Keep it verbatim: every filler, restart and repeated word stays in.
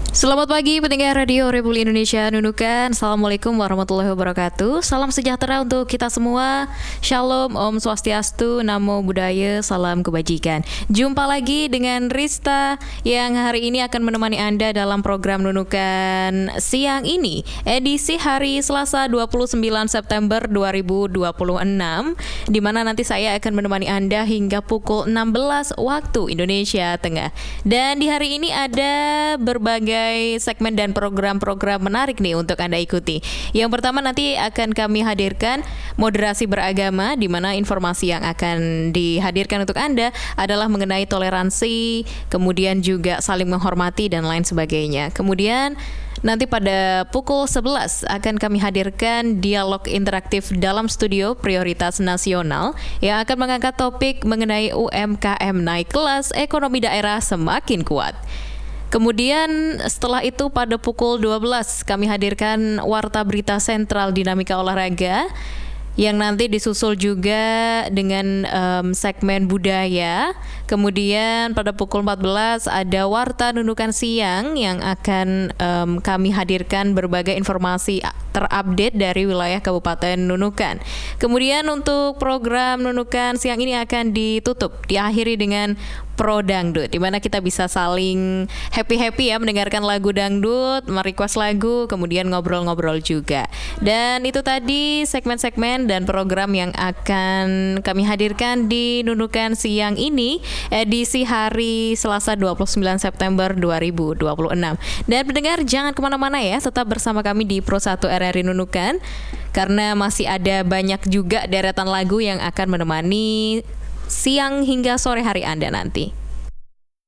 Selamat pagi pendengar Radio Republik Indonesia Nunukan. Assalamualaikum warahmatullahi wabarakatuh. Salam sejahtera untuk kita semua. Shalom, Om Swastiastu, Namo Buddhaya, salam kebajikan. Jumpa lagi dengan Rista yang hari ini akan menemani Anda dalam program Nunukan siang ini, edisi hari Selasa dua puluh sembilan September dua ribu dua puluh enam, di mana nanti saya akan menemani Anda hingga pukul enam belas waktu Indonesia Tengah. Dan di hari ini ada berbagai segmen dan program-program menarik nih untuk Anda ikuti. Yang pertama nanti akan kami hadirkan moderasi beragama, di mana informasi yang akan dihadirkan untuk Anda adalah mengenai toleransi, kemudian juga saling menghormati dan lain sebagainya. Kemudian nanti pada pukul sebelas akan kami hadirkan dialog interaktif dalam studio prioritas nasional yang akan mengangkat topik mengenai U M K M naik kelas, ekonomi daerah semakin kuat. Kemudian setelah itu pada pukul dua belas kami hadirkan Warta Berita Sentral Dinamika Olahraga yang nanti disusul juga dengan um, segmen budaya. Kemudian pada pukul empat belas ada Warta Nunukan Siang yang akan um, kami hadirkan berbagai informasi terupdate dari wilayah Kabupaten Nunukan. Kemudian untuk program Nunukan Siang ini akan ditutup, diakhiri dengan Pro Dangdut, di mana kita bisa saling happy-happy ya mendengarkan lagu dangdut, merequest lagu, kemudian ngobrol-ngobrol juga. Dan itu tadi segmen-segmen dan program yang akan kami hadirkan di Nunukan Siang ini, edisi hari Selasa dua puluh sembilan September dua ribu dua puluh enam. Dan pendengar jangan kemana-mana ya, tetap bersama kami di Pro satu R R I Nunukan, karena masih ada banyak juga deretan lagu yang akan menemani siang hingga sore hari Anda nanti.